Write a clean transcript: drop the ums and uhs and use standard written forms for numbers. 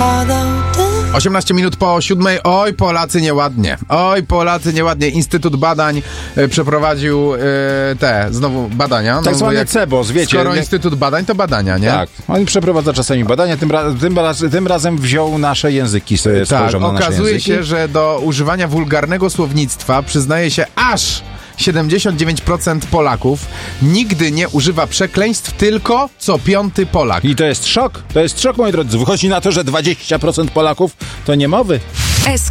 18 minut po 7. Oj, Polacy nieładnie. Oj, Polacy nieładnie. Instytut Badań przeprowadził znowu badania. Tak zwany CEBOS, wiecie. Skoro Instytut Badań, to badania, nie? Tak. On przeprowadza czasami badania, tym razem wziął nasze języki, spojrzał na nasze języki. Okazuje się, że do używania wulgarnego słownictwa przyznaje się aż 79% Polaków. Nigdy nie używa przekleństw, tylko co 5. Polak. I to jest szok, moi drodzy. Wychodzi na to, że 20% Polaków to niemowy.